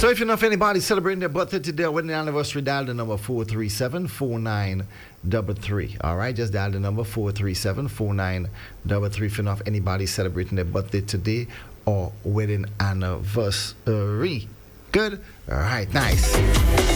So if you know of anybody celebrating their birthday today or wedding anniversary, dial the number 437-4933. All right, just dial the number 437-4933 if you know of anybody celebrating their birthday today or wedding anniversary. Good? All right, nice.